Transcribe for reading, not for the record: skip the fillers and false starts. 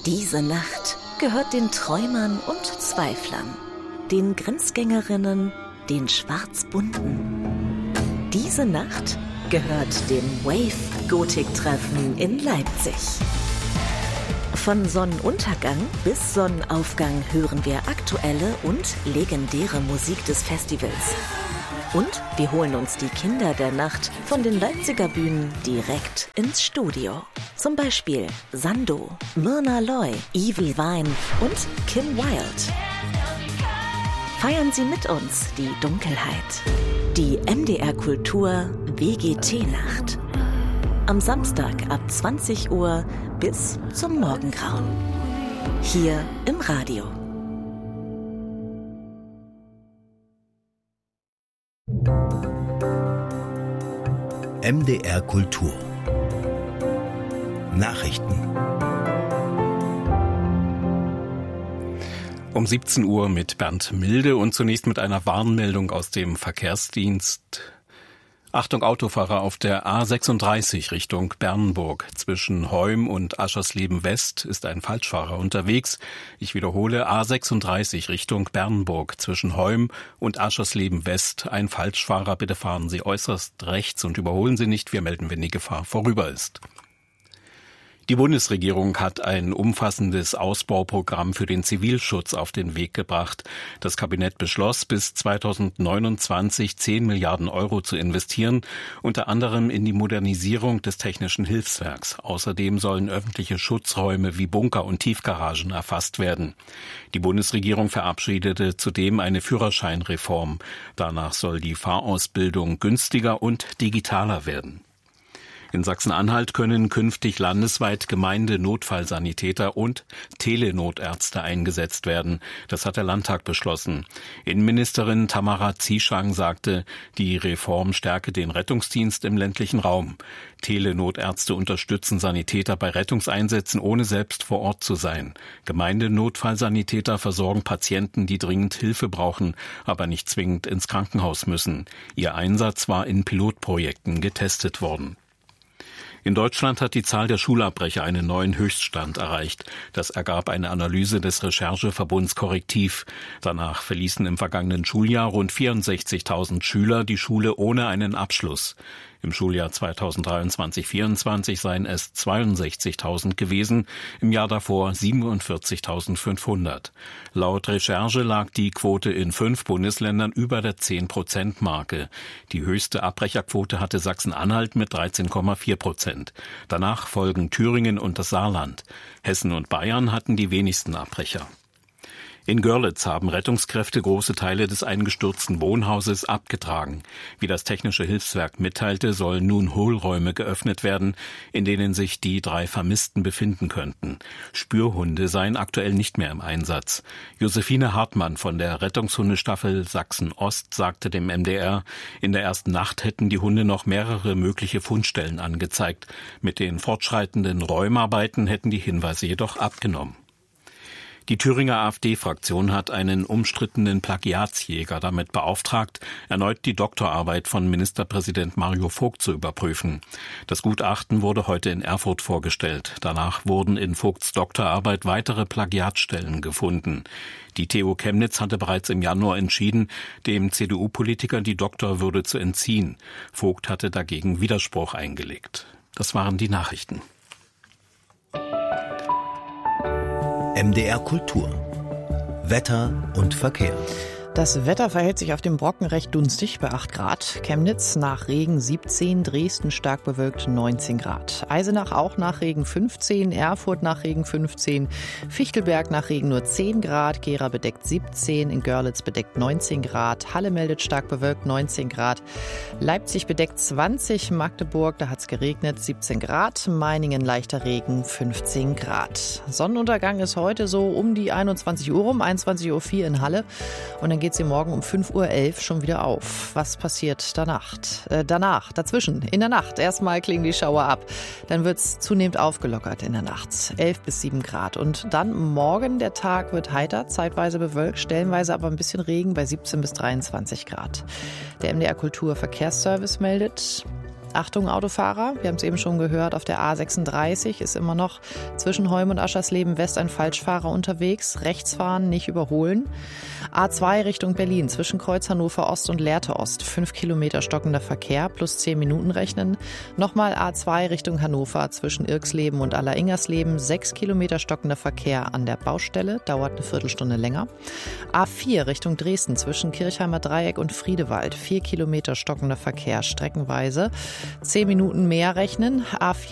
Diese Nacht gehört den Träumern und Zweiflern, den Grenzgängerinnen, den Schwarzbunten. Diese Nacht gehört dem Wave-Gotik-Treffen in Leipzig. Von Sonnenuntergang bis Sonnenaufgang hören wir aktuelle und legendäre Musik des Festivals. Und wir holen uns die Kinder der Nacht von den Leipziger Bühnen direkt ins Studio. Zum Beispiel Sando, Myrna Loy, Evil Vine und Kim Wilde. Feiern Sie mit uns die Dunkelheit. Die MDR Kultur WGT-Nacht. Am Samstag ab 20 Uhr bis zum Morgengrauen. Hier im Radio. MDR Kultur Nachrichten. Um 17 Uhr mit Bernd Milde und zunächst mit einer Warnmeldung aus dem Verkehrsdienst. Achtung, Autofahrer auf der A36 Richtung Bernburg. Zwischen Heum und Aschersleben West ist ein Falschfahrer unterwegs. Ich wiederhole, A36 Richtung Bernburg. Zwischen Heum und Aschersleben West ein Falschfahrer. Bitte fahren Sie äußerst rechts und überholen Sie nicht. Wir melden, wenn die Gefahr vorüber ist. Die Bundesregierung hat ein umfassendes Ausbauprogramm für den Zivilschutz auf den Weg gebracht. Das Kabinett beschloss, bis 2029 10 Milliarden Euro zu investieren, unter anderem in die Modernisierung des Technischen Hilfswerks. Außerdem sollen öffentliche Schutzräume wie Bunker und Tiefgaragen erfasst werden. Die Bundesregierung verabschiedete zudem eine Führerscheinreform. Danach soll die Fahrausbildung günstiger und digitaler werden. In Sachsen-Anhalt können künftig landesweit Gemeindenotfallsanitäter und Telenotärzte eingesetzt werden. Das hat der Landtag beschlossen. Innenministerin Tamara Zieschang sagte, die Reform stärke den Rettungsdienst im ländlichen Raum. Telenotärzte unterstützen Sanitäter bei Rettungseinsätzen, ohne selbst vor Ort zu sein. Gemeindenotfallsanitäter versorgen Patienten, die dringend Hilfe brauchen, aber nicht zwingend ins Krankenhaus müssen. Ihr Einsatz war in Pilotprojekten getestet worden. In Deutschland hat die Zahl der Schulabbrecher einen neuen Höchststand erreicht. Das ergab eine Analyse des Rechercheverbunds Korrektiv. Danach verließen im vergangenen Schuljahr rund 64.000 Schüler die Schule ohne einen Abschluss. Im Schuljahr 2023/24 seien es 62.000 gewesen, im Jahr davor 47.500. Laut Recherche lag die Quote in 5 Bundesländern über der 10%-Marke. Die höchste Abbrecherquote hatte Sachsen-Anhalt mit 13,4%. Danach folgen Thüringen und das Saarland. Hessen und Bayern hatten die wenigsten Abbrecher. In Görlitz haben Rettungskräfte große Teile des eingestürzten Wohnhauses abgetragen. Wie das Technische Hilfswerk mitteilte, sollen nun Hohlräume geöffnet werden, in denen sich die 3 Vermissten befinden könnten. Spürhunde seien aktuell nicht mehr im Einsatz. Josephine Hartmann von der Rettungshundestaffel Sachsen-Ost sagte dem MDR, in der ersten Nacht hätten die Hunde noch mehrere mögliche Fundstellen angezeigt. Mit den fortschreitenden Räumarbeiten hätten die Hinweise jedoch abgenommen. Die Thüringer AfD-Fraktion hat einen umstrittenen Plagiatsjäger damit beauftragt, erneut die Doktorarbeit von Ministerpräsident Mario Vogt zu überprüfen. Das Gutachten wurde heute in Erfurt vorgestellt. Danach wurden in Vogts Doktorarbeit weitere Plagiatstellen gefunden. Die TU Chemnitz hatte bereits im Januar entschieden, dem CDU-Politiker die Doktorwürde zu entziehen. Vogt hatte dagegen Widerspruch eingelegt. Das waren die Nachrichten. MDR Kultur Wetter und Verkehr. Das Wetter verhält sich auf dem Brocken recht dunstig bei 8 Grad. Chemnitz nach Regen 17, Dresden stark bewölkt 19 Grad. Eisenach auch nach Regen 15, Erfurt nach Regen 15, Fichtelberg nach Regen nur 10 Grad, Gera bedeckt 17, in Görlitz bedeckt 19 Grad, Halle meldet stark bewölkt 19 Grad, Leipzig bedeckt 20, Magdeburg, da hat's geregnet 17 Grad, Meiningen leichter Regen 15 Grad. Sonnenuntergang ist heute so um die 21 Uhr rum, 21.04 Uhr in Halle und dann geht sie morgen um 5.11 Uhr schon wieder auf. Was passiert dazwischen, in der Nacht. Erstmal klingen die Schauer ab. Dann wird es zunehmend aufgelockert in der Nacht. 11 bis 7 Grad. Und dann morgen, der Tag wird heiter, zeitweise bewölkt, stellenweise aber ein bisschen Regen bei 17 bis 23 Grad. Der MDR Kultur Verkehrsservice meldet: Achtung Autofahrer, wir haben es eben schon gehört, auf der A36 ist immer noch zwischen Heum und Aschersleben West ein Falschfahrer unterwegs. Rechts fahren, nicht überholen. A2 Richtung Berlin, zwischen Kreuz Hannover Ost und Lehrte Ost. 5 Kilometer stockender Verkehr, plus 10 Minuten rechnen. Nochmal A2 Richtung Hannover, zwischen Irksleben und Alleringersleben. 6 Kilometer stockender Verkehr an der Baustelle, dauert eine Viertelstunde länger. A4 Richtung Dresden, zwischen Kirchheimer Dreieck und Friedewald. 4 Kilometer stockender Verkehr, streckenweise. 10 Minuten mehr rechnen. A4